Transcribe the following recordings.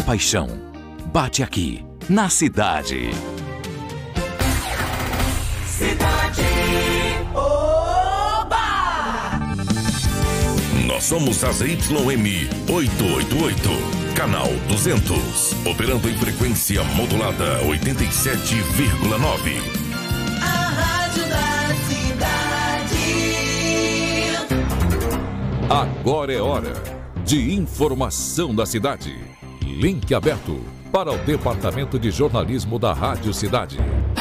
paixão bate aqui, na cidade. Cidade. Oba! Nós somos a ZYM 888, canal 200, operando em frequência modulada 87,9. A rádio da cidade. Agora é hora de informação da cidade. Link aberto para o Departamento de Jornalismo da Rádio Cidade.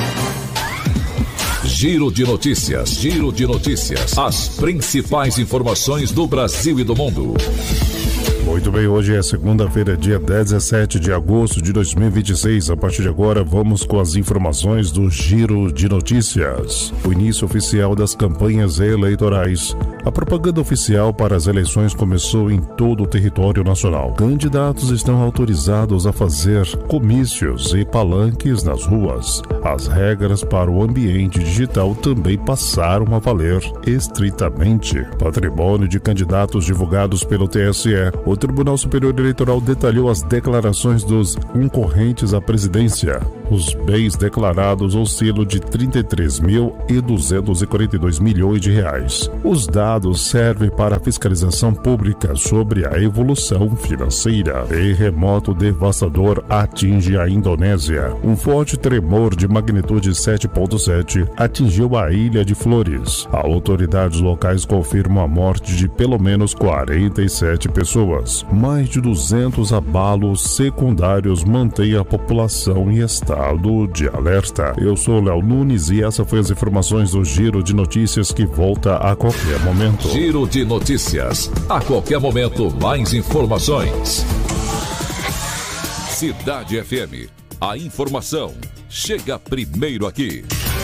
Giro de notícias, giro de notícias. As principais informações do Brasil e do mundo. Muito bem, hoje é segunda-feira, dia 17 de agosto de 2026. A partir de agora, vamos com as informações do Giro de Notícias. O início oficial das campanhas eleitorais. A propaganda oficial para as eleições começou em todo o território nacional. Candidatos estão autorizados a fazer comícios e palanques nas ruas. As regras para o ambiente digital também passaram a valer estritamente. Patrimônio de candidatos divulgados pelo TSE. O Tribunal Superior Eleitoral detalhou as declarações dos concorrentes à presidência. Os bens declarados oscilam de 33.242 milhões de reais. Os dados servem para a fiscalização pública sobre a evolução financeira. Terremoto devastador atinge a Indonésia. Um forte tremor de magnitude 7,7 atingiu a Ilha de Flores. Autoridades locais confirmam a morte de pelo menos 47 pessoas. Mais de 200 abalos secundários mantêm a população em estado de alerta. Eu sou Léo Nunes e essa foi as informações do Giro de Notícias que volta a qualquer momento. Giro de Notícias. A qualquer momento, mais informações. Cidade FM. A informação chega primeiro aqui.